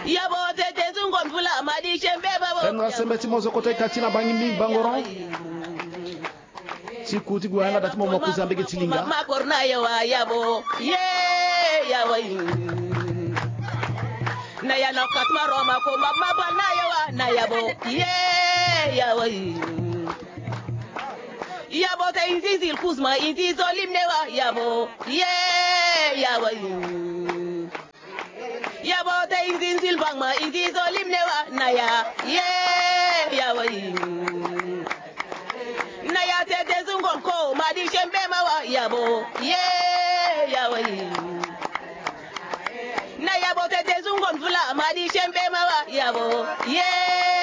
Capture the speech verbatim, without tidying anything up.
Yabo te te zungon fula madi shembe babo. Enra sembeti mozo kote katina bangi bangoron. Sikuti guana dat momo kuzambege tilinga. Makorna yawa yabo. Yeah, yawa. Na ya na katma roma ko mama bana yawa na yabo. Yeah, yawa. Yabo te inzizil kuzma inzizo limnewa yabo. Yeah, yawa. Yabo te inzizil bangma inzizo limnewa na ya. Yeah, yawa. Na ya te te zungon ko madi shembe mawa yabo. Yeah, yawa. Na yabo te te zungon fula madi shembe mawa yabo. Yeah.